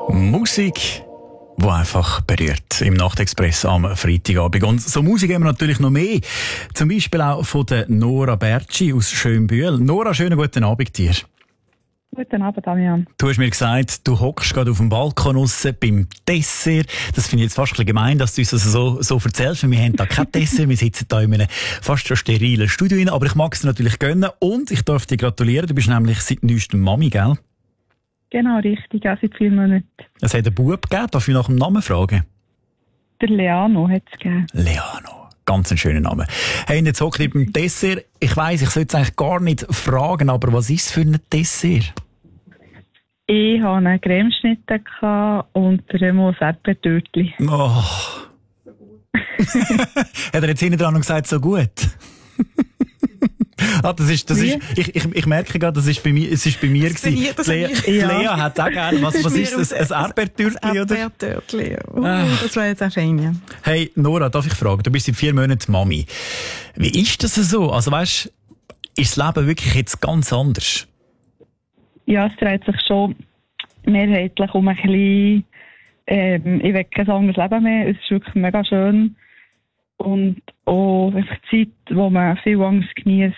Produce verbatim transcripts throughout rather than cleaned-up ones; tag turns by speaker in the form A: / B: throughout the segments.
A: Musik, die einfach berührt im Nachtexpress am Freitagabend. Und so Musik haben wir natürlich noch mehr. Zum Beispiel auch von der Nora Bertschi aus Schönbühl. Nora, schönen guten Abend dir.
B: Guten Abend, Damian.
A: Du hast mir gesagt, du hockst gerade auf dem Balkon raus beim Dessert. Das finde ich jetzt fast ein bisschen gemein, dass du uns das so, so erzählst. Wir haben da kein Dessert, wir sitzen da in einem fast schon sterilen Studio rein. Aber ich mag es dir natürlich gönnen und ich darf dir gratulieren. Du bist nämlich seit neuestem Mami, gell?
B: Genau, richtig, auch seit vier Monaten.
A: Es hat einen Bub gegeben, darf ich nach dem Namen fragen?
B: Der Leano hat es gegeben.
A: Leano. Ganz ein schöner Name. Hey, und jetzt hockt ihr beim Dessert. Ich weiss, ich sollte es eigentlich gar nicht fragen, aber was ist es für ein Dessert?
B: Ich hatte einen Cremeschnitte und Remo ein Erdbeertörtchen.
A: Oh. Hat er jetzt hinten dran noch gesagt, so gut? ah, das ist, das ist, ich, ich, ich merke gerade, das ist bei mir, es ist bei mir
C: das
A: gewesen.
C: Das
A: Lea,
C: ja.
A: Lea hat auch gerne, was, was ist das? Ein Erdbeertörtchen, oder?
C: Ein Erdbeertörtchen, uh,
A: ah.
C: Das war jetzt auch fein, ja.
A: Hey, Nora, darf ich fragen? Du bist seit vier Monaten Mami. Wie ist das so? Also weißt, ist das Leben wirklich jetzt ganz anders?
B: Ja, es dreht sich schon mehrheitlich um ein bisschen, ähm, ich will kein anderes Leben mehr. Es ist wirklich mega schön. Und auch einfach Zeit, wo man viel Angst genießt.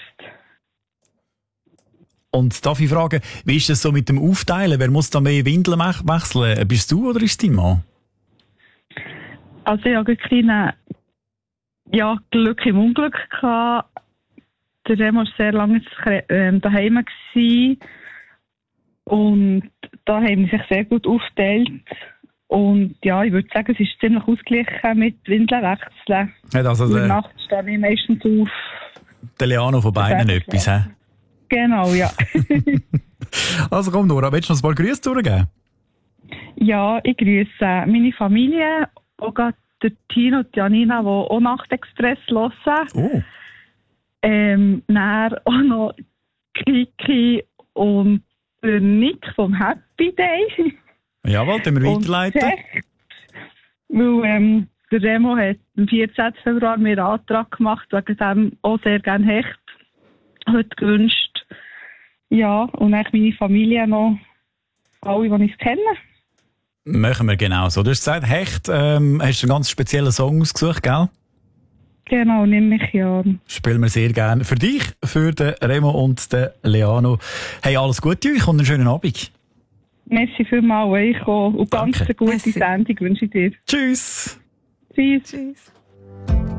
A: Und darf ich fragen, wie ist das so mit dem Aufteilen? Wer muss da mehr Windeln wechseln? Bist du oder ist dein Mann?
B: Also ich hatte wirklich ein ja, Glück im Unglück gehabt. Der Remo war sehr lange daheim gewesen. Und da haben wir sich sehr gut aufgeteilt. Und ja, ich würde sagen, es ist ziemlich ausgeglichen mit Windeln wechseln.
A: Ja, also
B: in der
A: der,
B: Nacht stehe ich meistens auf.
A: Der Leano von beiden etwas, hä?
B: Genau, ja.
A: Also komm, Nora, willst du uns mal Grüße durchgeben?
B: Ja, ich grüße meine Familie, auch gerade der Tino und Janina, die auch Nachtexpress hören.
A: Oh.
B: Ähm, dann auch noch Kiki und der Nick vom Happy Day.
A: Jawohl, den wir weiterleiten.
B: Hecht, weil ähm, der Remo hat am vierzehnten Februar mir einen Antrag gemacht, wegen dem auch sehr gerne Hecht. Hat gewünscht. Ja, und auch meine Familie noch, alle, die ich kenne.
A: Machen wir genau so. Du hast gesagt, Hecht, ähm, hast du einen ganz speziellen Song ausgesucht, gell?
B: Genau, nehme ich ja.
A: Spielen wir sehr gerne. Für dich, für den Remo und den Leano. Hey, alles Gute euch und einen schönen Abend.
B: Merci vielmals euch auch. Und ganz
A: Danke.
B: eine gute
C: Merci.
B: Sendung wünsche ich dir.
A: Tschüss.
B: Tschüss.
C: Tschüss.